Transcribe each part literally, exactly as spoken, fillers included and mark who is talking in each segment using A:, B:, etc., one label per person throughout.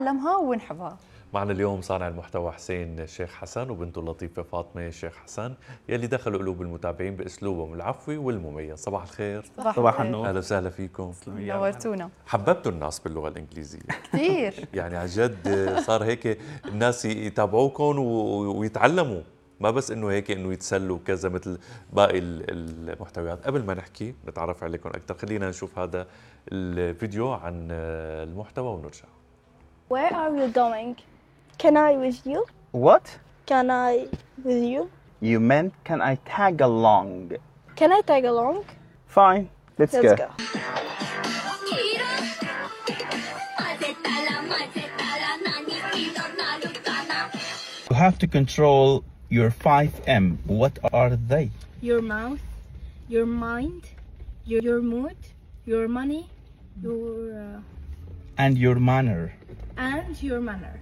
A: نتعلمها ونحبها.
B: معنا اليوم صانع المحتوى حسين الشيخ حسن وبنته اللطيفة فاطمة الشيخ حسن يلي دخلوا قلوب المتابعين بأسلوبهم العفوي والمميز. صباح الخير.
C: صباح النور.
B: أهلا وسهلا فيكم.
A: نورتونا.
B: حببتوا الناس باللغة الإنجليزية
A: كثير.
B: يعني عن جد صار هيك الناس يتابعوكم ويتعلموا، ما بس انه هيك انه يتسلوا كذا مثل باقي المحتويات. قبل ما نحكي نتعرف عليكم اكثر، خلينا نشوف هذا الفيديو عن المحتوى ونرجع.
D: Where are you going? Can I with you?
C: What?
D: Can I with you?
C: You meant can I tag along?
D: Can I tag along?
C: Fine, let's,
D: Let's
C: go.
D: go.
C: You have to control your five M. What are they?
D: Your mouth, your mind, your, your mood, your money, your uh,
C: And your manner.
D: and your manner.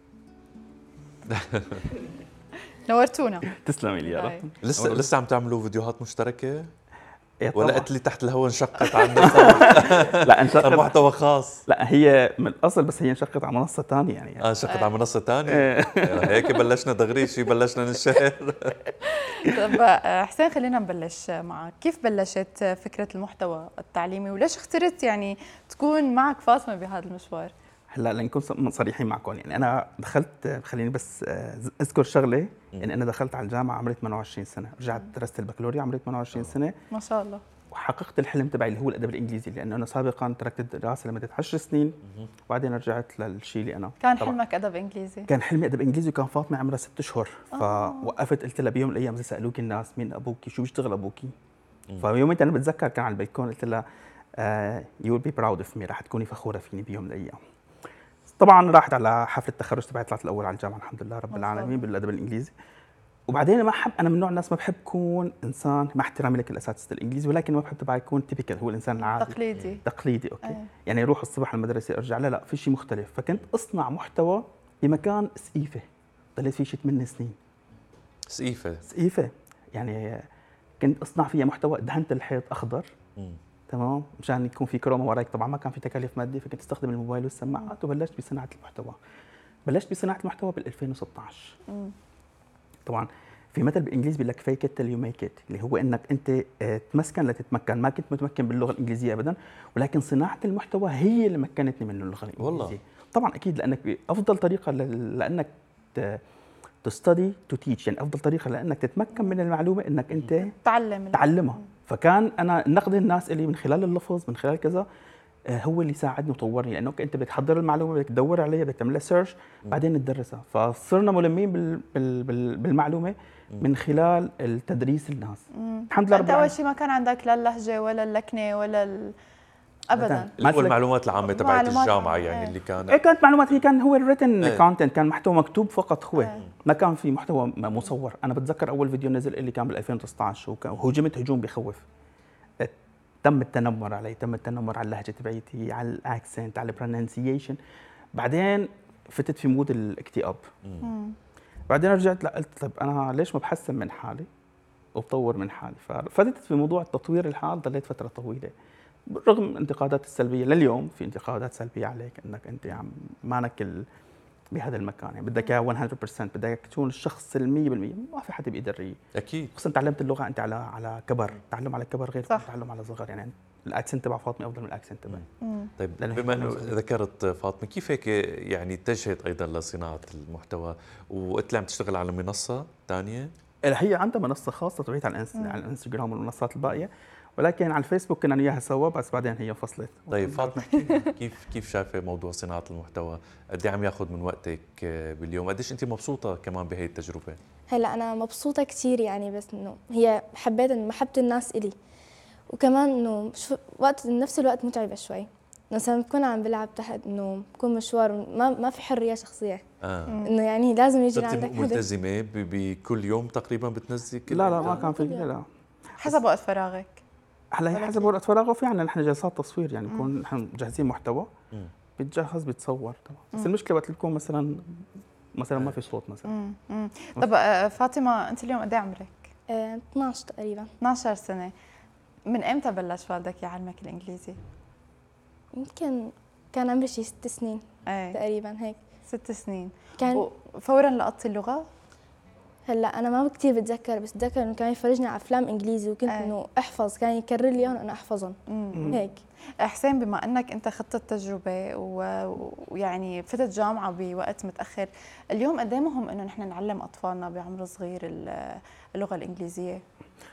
A: نورتونا.
C: تسلمي لي يا
A: هاي.
C: رب.
B: لسه لسه عم تعملوا فيديوهات مشتركة
C: إيه
B: ولا
C: طبعاً.
B: قلت لي تحت الهواء انشقت عنا صار
C: لا انشقت.
B: محتوى خاص؟
C: لا هي من الاصل بس هي انشقت على منصه ثانيه يعني.
B: اه انشقت على منصة ثانية. هيك بلشنا دغري شي بلشنا ننشهر.
A: طب آه، حسين خلينا نبلش معك، كيف بلشت فكرة المحتوى التعليمي وليش اخترت يعني تكون معك فاطمة بهذا المشوار؟
C: هلا لنكون صريحين معكم، يعني انا دخلت، خليني بس اذكر شغله، يعني انا دخلت على الجامعه عمري ثمانية وعشرين سنه، رجعت درست البكالوريا عمري ثمانية وعشرين سنه،
A: ما شاء الله.
C: وحققت الحلم تبعي اللي هو الادب الانجليزي، لانه انا سابقا تركت الدراسه لمده عشر سنين وبعدين رجعت للشيء اللي انا
A: كان
C: طبعاً.
A: حلمك أدب إنجليزي؟
C: كان حلمي ادب انجليزي، وكان فاطمه عمرها ست اشهر، فوقفت قلت لها بيوم من الايام اذا سالوك الناس مين ابوكي شو بيشتغل ابوكي، فيوميتها انا بتذكر كان على البلكون قلت لها يو ويل بي براود اوف مي، رح تكوني فخوره فيني بيوم من الايام. طبعا راحت على حفله التخرج تبعي، طلعت الاول على الجامعه الحمد لله رب العالمين بالادب الانجليزي. وبعدين ما احب، انا من نوع الناس ما بحب كون انسان، مع احترامي لك الاساتذه الانجليزي، ولكن ما بحب تبعي يكون تيبيكال، هو الانسان العادي
A: تقليدي.
C: تقليدي اوكي
A: أيه.
C: يعني اروح الصبح المدرسه ارجع، لا لا في شيء مختلف، فكنت اصنع محتوى بمكان سقيفه ضليت فيه شي ثمان سنين.
B: سقيفة
C: سقيفه يعني كنت اصنع فيها محتوى، دهنت الحيط اخضر
B: مم.
C: تمام مشان يكون في كروما وراك، طبعا ما كان في تكاليف ماديه، فكنت استخدم الموبايل والسماعات وبلشت بصناعه المحتوى. بلشت بصناعه المحتوى بال ألفين وستة عشر.
A: مم.
C: طبعا في مثل بالانجليزي بيقول لك فيك ات يو ميك ات، اللي هو انك انت تمسكن لتتمكن. ما كنت متمكن باللغه الانجليزيه ابدا، ولكن صناعه المحتوى هي اللي مكنتني من اللغه الانجليزيه.
B: والله.
C: طبعا اكيد، لانك افضل طريقه ل- لانك تستدي تو تيتش، يعني افضل طريقه لانك تتمكن من المعلومه انك انت
A: تعلم.
C: تعلمها. فكان انا نقد الناس اللي من خلال اللفظ من خلال كذا هو اللي ساعدني وطورني، لانه انت بدك تحضر المعلومه، بدك تدور عليها، بدك تعمل لها سيرش، بعدين تدرسها. فصرنا ملمين بال بال بال بالمعلومه من خلال التدريس الناس.
A: مم.
C: الحمد لله رب
A: أنت أول
C: العالمين.
A: شيء ما كان عندك لا اللهجة ولا اللكنة ولا ال... أبدا.
C: مثلك-
B: والمعلومات العامة تبعت
A: معلومات
B: الجامعة
A: عامة،
B: يعني
A: إيه.
B: اللي كان
C: إيه كانت معلومات، هي كان هو الريتن
B: إيه.
C: كونتنت، كان محتوى مكتوب فقط هو،
A: إيه.
C: ما كان في محتوى م- مصور. انا بتذكر اول فيديو نزل اللي كان بال ألفين وتسعة عشر وك- وهجمت هجوم بخوف. اه، تم التنمر علي، تم التنمر على اللهجه تبعيتي، على الاكسنت، على البروننسيشن. بعدين فتت في مود الاكتئاب.
A: مم.
C: بعدين رجعت لا قلت طيب انا ليش ما بحسن من حالي وبطور من حالي، ففتت في موضوع تطوير الحال. ضليت فتره طويله رغم الانتقادات السلبيه، لليوم في انتقادات سلبيه عليك انك انت عم مانك ال... بهذا المكان، يعني بدك اياه مية بالمية، بدك تكون الشخص ال مية بالمية، ما في حدا بيقدر ي...
B: أكيد.
C: خصوصا تعلمت اللغه انت على على كبر، تعلم على كبر غير
A: صح.
C: تعلم على صغر، يعني الاكسنت تبع فاطمه افضل من الاكسنت تبعي.
A: مم.
B: طيب
C: لأن
B: بما
C: هيك
B: انه
C: أنا-
B: ذكرت فاطمه، كيف هيك يعني اتجهت ايضا لصناعه المحتوى وقلت لي عم تشتغل على منصه ثانيه؟
C: هي عندها منصه خاصه تبعتها على الانس... على الانستغرام والمنصات الباقيه، ولكن على الفيسبوك كنا اياها سوا، بس بعدين هي انفصلت.
B: طيب فاطمه احكي لي كيف كيف شايفه موضوع صناعه المحتوى؟ قد ايه عم ياخذ من وقتك باليوم؟ قديش انت مبسوطه كمان بهي التجربه؟
E: هلا انا مبسوطه كثير يعني، بس انه هي حبيت انه محبه الناس الي، وكمان انه شو وقت بنفس الوقت متعبه شوي، مثلا بكون عم بلعب تحت انه بكون مشوار ما ما في حريه شخصيه،
B: اه
E: انه يعني لازم يجي
B: صرتي
E: عندك حدا.
B: ملتزمه ب- بكل يوم تقريبا بتنزلي كل
C: لا لا ما
B: يوم؟
C: كان في لا لا
A: حسب وقت فراغك.
C: هلا هي حسب وقت فراغه، وفي عندنا نحن جلسات تصوير، يعني بنكون نحن مجهزين محتوى
B: مم.
C: بيتجهز بيتصور طبعا، بس المشكله وقت اللي بيكون مثلا مثلا ما في صوت مثلا.
A: مم. مم. طب آه، فاطمة أنت اليوم قد ايه عمرك؟
E: آه، اثنعش تقريبا.
A: اثنعش سنة. من امتى بلش والدك يعلمك الانجليزي؟
E: يمكن كان عمري شي ست سنين
A: ايه
E: تقريبا هيك.
A: ست سنين.
E: كان
A: وفورا لقطتي اللغه؟
E: هلا انا ما كثير بتذكر، بس بتذكر انه كان يفرجني على افلام انجليزي وكنت
A: أي.
E: انه احفظ، كان يكرر لي اياهم انا احفظهم
A: مم.
E: هيك.
A: حسين، بما انك انت خضت التجربه و- ويعني فتت جامعه بوقت متاخر، اليوم قد ايه مهم انه نحن نعلم اطفالنا بعمر صغير ال- اللغه الانجليزيه؟